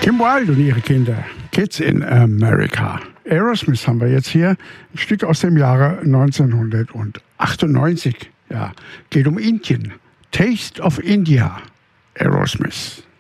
Kim Wilde und ihre Kinder, Kids in America. Aerosmith haben wir jetzt hier, ein Stück aus dem Jahre 1998. Ja, geht um Indien. Taste of India, Aerosmith.